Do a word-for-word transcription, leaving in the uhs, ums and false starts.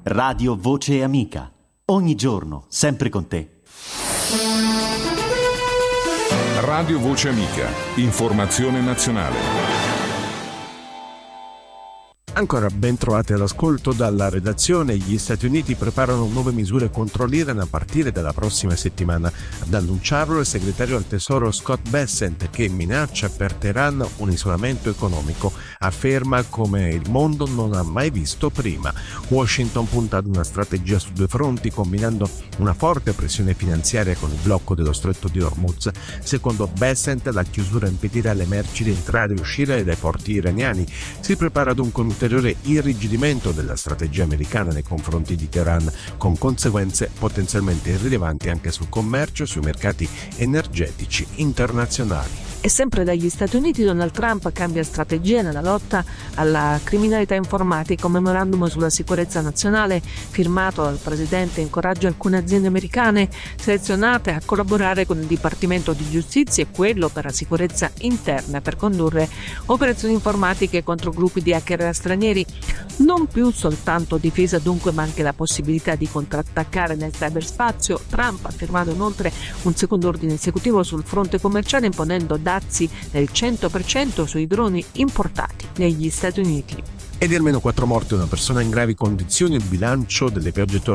Radio Voce Amica. Ogni giorno, sempre con te. Radio Voce Amica. Informazione nazionale. Ancora ben trovati all'ascolto dalla redazione. Gli Stati Uniti preparano nuove misure contro l'Iran a partire dalla prossima settimana. Ad annunciarlo il segretario al tesoro Scott Bessent, che minaccia per Teheran un isolamento economico. Afferma come il mondo non ha mai visto prima. Washington punta ad una strategia su due fronti, combinando una forte pressione finanziaria con il blocco dello stretto di Hormuz. Secondo Bessent, la chiusura impedirà alle merci di entrare e uscire dai porti iraniani. Si prepara dunque un ulteriore irrigidimento della strategia americana nei confronti di Teheran, con conseguenze potenzialmente irrilevanti anche sul commercio e sui mercati energetici internazionali. E sempre dagli Stati Uniti, Donald Trump cambia strategia nella lotta alla criminalità informatica. Un memorandum sulla sicurezza nazionale firmato dal presidente incoraggia alcune aziende americane selezionate a collaborare con il Dipartimento di Giustizia e quello per la sicurezza interna per condurre operazioni informatiche contro gruppi di hacker stranieri. Non più soltanto difesa dunque, ma anche la possibilità di contrattaccare nel cyberspazio. Trump ha firmato inoltre un secondo ordine esecutivo sul fronte commerciale, imponendo dazi del cento per cento sui droni importati negli Stati Uniti. E di almeno quattro morti e una persona in gravi condizioni il bilancio delle piogge